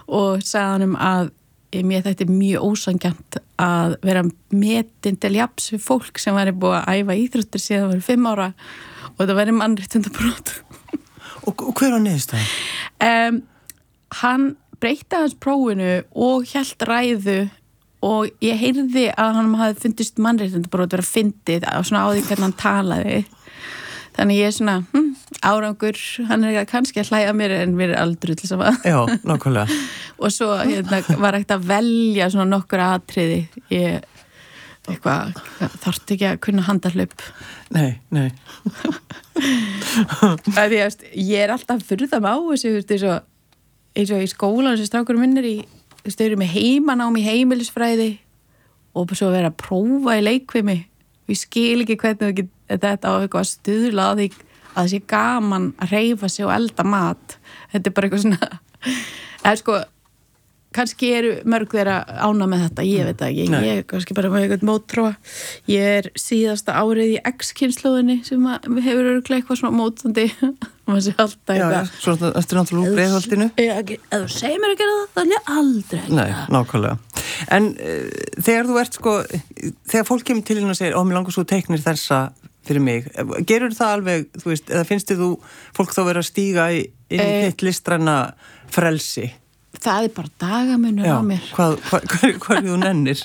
og sagði honum að mér þetta mjög ósanngjarnt að vera metin til jafns við fólk sem væri búið að æfa íþróttir síðan það var 5 ára og það væri mannréttindabrot. Og hver var niðurstaðan? Hann breytti hans prófinu og hélt ræðu og ég heyrði að hann hafði fundist mannréttindabrot vera fyndið á svona á því hvernig hann talaði. Þannig ég er svona, árangur, hann kannski að hlæja mér en mér aldrei til sama. Já, nákvæmlega. Og svo var ekkert að velja svona nokkur atriði. Ég þarfti ekki að kunna handahlaup. Nei. Ég er alltaf furða mig á þessu, eins og í skólan sem strákurum minn í, þau eru með heimanám í heimilisfræði og svo vera að prófa í leikfimi. Ég skil ekki hvernig þetta á eitthvað að stuðla að því að það sé gaman að hreyfa sig og elda mat. Þetta er bara eitthvað svona, eða kannski eru mörg þeirra ána með þetta, ég veit það ekki. Ég er kannski bara með eitthvað mótróa. Ég er síðasta árið í X-kynslóðinni sem hefur örugglega eitthvað svona mótandi. Maður sé alltaf eitthvað. Já, svona eftir náttúrulega úr Breiðholtinu. Ef þú segir mér að gera það, þá er aldrei. Nei, nákvæmlega. En þegar þú ert þegar fólk kemur til þín og segir, mér langar svo teiknir þessa fyrir mig, gerur það alveg, þú veist, eða finnst þið þú fólk þá vera að stíga inn í þitt listræna frelsi? Það er bara dagamunur á mér. Hvað þú nennir?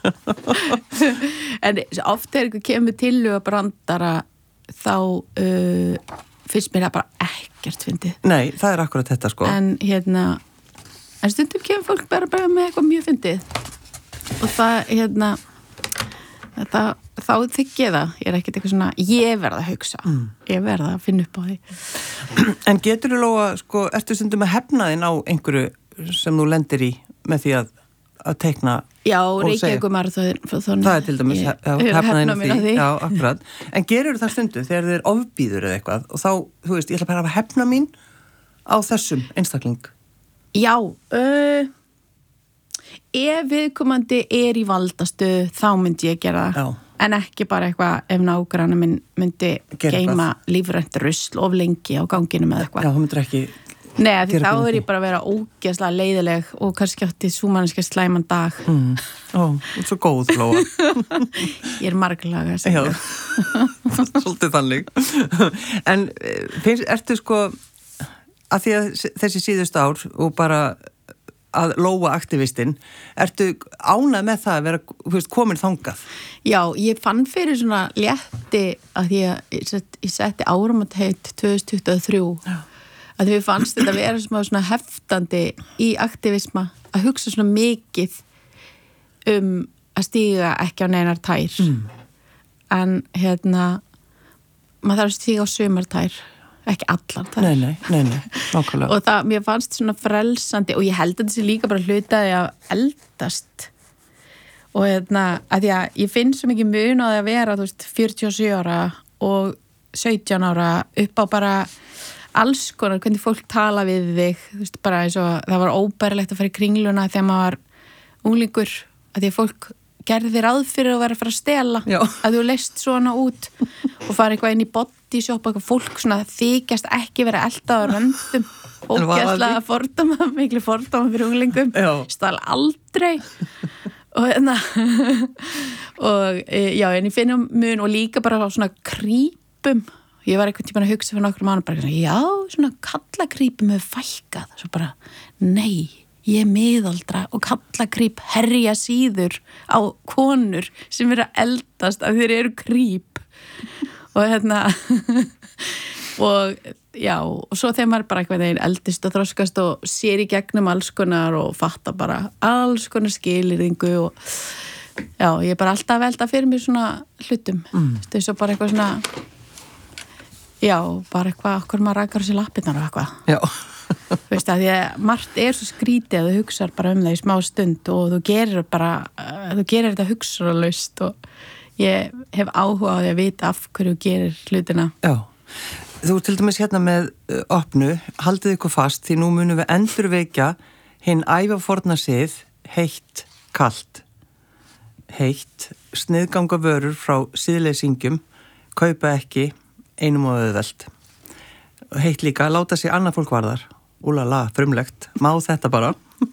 En oft er eitthvað kemur til og brandara þá finnst mér það bara ekkert fyndið. Nei, það er akkurat þetta sko. En stundum kemur fólk bara með eitthvað mjög fyndið og það þá þykk ég það. Ég er ekkert eitthvað svona, ég verða að hugsa. Ég verða að finna upp á því. En getur þú Lóa, ertu stundum að hefna þinn á einhverju sem þú lendir í með því að teikna? Já, Reykjavíkurmaraþon. Það er til dæmis hefna þinn á því. Já, akkurat. En gerur það stundum þegar þið ofbýður eða eitthvað og þá, þú veist, ég ætla bara að hefna mín á þessum einstakling? Já, ef viðkomandi er í valdastöðu þá myndi ég gera það. Já. En ekki bara eitthvað ef nágrannar minn myndi geyma lífrænt rusl of lengi á ganginum eða eitthvað. Já, þú myndir ekki. Nei, því þá er ég bara að vera ógeðslega leiðileg og kannski átti súmanniski slæman dag. Þú ert svo góð, Lóa. Ég er marglaga. Já, svolítið þannig. En ertu að því að þessi síðust ár og bara að Lóa aktivistinn, ertu ánað með það að vera komin þangað? Já, ég fann fyrir svona létti að því að ég setti áramótaheit 2023 að því við fannst þetta að vera svona heftandi í aktivisma að hugsa svona mikið að stíga ekki á neinar tær en maður þarf að stíga á sumartær ekki allar þær. Nei, nákvæmlega. Og það, mér fannst svona frelsandi og ég held að þessi líka bara hlutaði að eldast og að því að ég finn svo mikið mun á því að vera, 47 ára og 17 ára upp á bara alls konar, hvernig fólk tala við þig, bara eins og það var óbærilegt að fara í Kringluna þegar maður var unglingur, að því að fólk gerði þér ráð fyrir að vera að fara að stela. Já. Að þú leist svona út og fara eitthvað inn í bodyshop og fólk svona þykjast ekki vera eltað á röndum og gæslega fordóma, miklu fordóma fyrir unglingum. Stál aldrei og já, en ég finnum mun og líka bara svona krípum. Ég var einhvern tímann að hugsa fyrir nokkrum mánuðum bara, já, svona kallakrípum hefur fækkað. Svo bara, nei, ég er miðaldra og kallakríp herja síður á konur sem eru að eldast að þeir eru kríp. Og og já, og svo þegar maður bara eitthvað eldist og þroskast og sér í gegnum alls konar og fattar bara alls konar skilyrðingu og já, ég er bara alltaf að velta fyrir mér svona hlutum. Þess að bara eitthvað svona já, bara eitthvað, okkur maður rækar sér lappirnar og eitthvað. Já. Þú veist að því að margt er svo skrítið að þú hugsar bara það í smá stund og þú gerir þetta hugsunarlaust og ég hef áhuga á því að vita af hverju þú gerir hlutina. Já. Þú til dæmis með opnu, haldið ykkur fast því nú munum við endurvekja hinn ævaforna sið heitt, kalt. Heitt, sniðganga vörur frá siðleysingjum, kaupa ekki einum og auðvelt. Heitt líka, láta sig annað fólk varðar. Úlala, frumlegt. Má þetta bara.